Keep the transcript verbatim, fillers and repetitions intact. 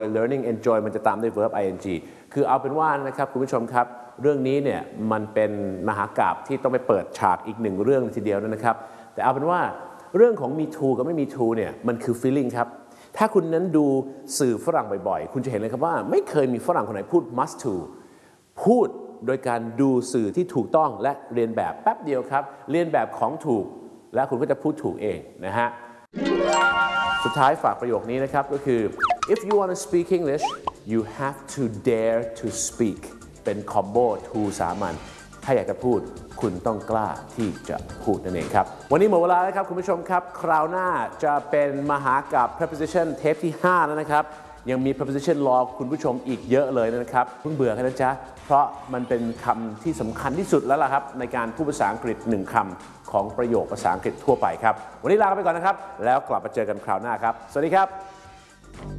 learning enjoy มันจะตามด้วย verb ing คือเอาเป็นว่านะครับคุณผู้ชมครับเรื่องนี้เนี่ยมันเป็นมหากาพย์ที่ต้องไปเปิดฉากอีกหนึ่งเรื่องทีเดียวนะครับแต่เอาเป็นว่าเรื่องของมี to กับไม่มี to เนี่ยมันคือ feeling ครับถ้าคุณนั้นดูสื่อฝรั่งบ่อยๆคุณจะเห็นเลยครับว่าไม่เคยมีฝรั่งคนไหนพูด must to พูดโดยการดูสื่อที่ถูกต้องและเรียนแบบแป๊บเดียวครับเรียนแบบของถูกและคุณก็จะพูดถูกเองนะฮะสุดท้ายฝากประโยคนี้นะครับก็คือ if you want to speak English you have to dare to speak เป็นคอมโบ to สามัญถ้าอยากจะพูดคุณต้องกล้าที่จะพูดนั่นเองครับวันนี้หมดเวลาแล้วครับคุณผู้ชมครับคราวหน้าจะเป็นมหากาพย์ preposition เทปที่ห้าแล้วนะครับยังมี preposition รอคุณผู้ชมอีกเยอะเลยนะครับเพิ่งเบื่อกันนะจ๊ะเพราะมันเป็นคำที่สำคัญที่สุดแล้วล่ะครับในการพูดภาษาอังกฤษหนึ่งคำของประโยคภาษาอังกฤษทั่วไปครับวันนี้ลาไปก่อนนะครับแล้วกลับมาเจอกันคราวหน้าครับสวัสดีครับ